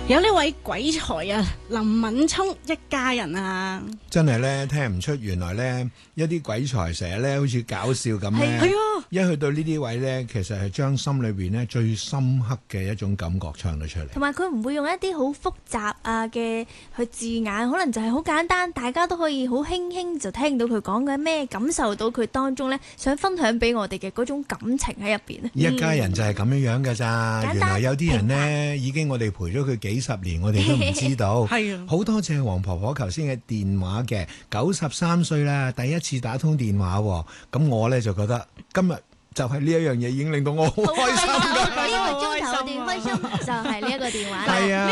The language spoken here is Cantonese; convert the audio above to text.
有呢位鬼才啊，林敏聰一家人啊， 真係咧聽唔出，原來咧一啲鬼才成日咧好似搞笑咁咧， 係啊， 一去到呢啲位咧，其實係將心裏邊咧最深刻嘅一種感覺唱到出嚟。 同埋佢唔會用一啲好複雜嘅去字眼，可能就係好簡單，大家都可以好輕輕就聽到佢講緊咩，感受到佢當中咧想分享俾我哋嘅嗰種感情喺入邊。 一家人就係咁樣樣㗎咋，原來有啲人呢，已經我哋陪咗佢幾十年，我哋都唔知道。 係啊， 好多謝黃婆婆頭先嘅電話嘅，93歲啦，第一次打通電話喎，咁我呢就覺得今日就係呢一樣嘢已經令到我好開心㗎。 呢個鐘頭我哋開心就係呢一個電話啦。 係啊。